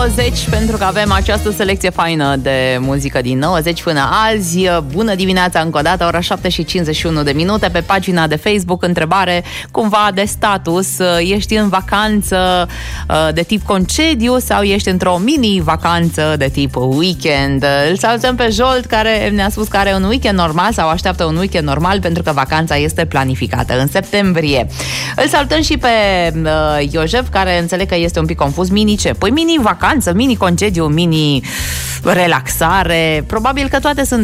90, pentru că avem această selecție faină de muzică din 90 până azi. Bună dimineața încă o dată, ora 7:51 pe pagina de Facebook. Întrebare cumva de status: ești în vacanță de tip concediu sau ești într-o mini-vacanță de tip weekend? Îl salutăm pe Jolt, care ne-a spus că are un weekend normal sau așteaptă un weekend normal pentru că vacanța este planificată în septembrie. Îl salutăm și pe Iojef, care înțeleg că este un pic confuz. Mini ce? Păi mini vacanță, mini concediu, mini relaxare. Probabil că toate sunt